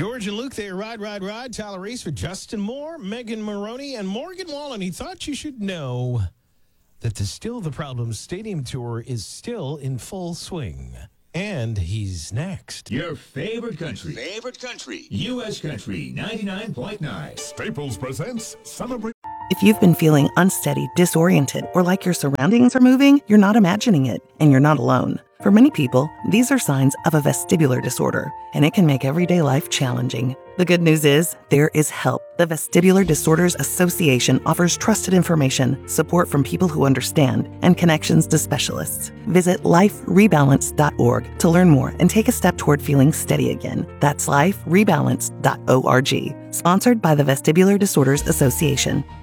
George and Luke, they ride. Tyler Reese for Justin Moore, Megan Maroney, and Morgan Wallen. He thought you should know that the Still the Problem Stadium Tour is still in full swing. And he's next. Your favorite country. U.S. Country 99.9. Staples presents Celebrate. If you've been feeling unsteady, disoriented, or like your surroundings are moving, you're not imagining it, and you're not alone. For many people, these are signs of a vestibular disorder, and it can make everyday life challenging. The good news is, there is help. The Vestibular Disorders Association offers trusted information, support from people who understand, and connections to specialists. Visit liferebalance.org to learn more and take a step toward feeling steady again. That's liferebalance.org. Sponsored by the Vestibular Disorders Association.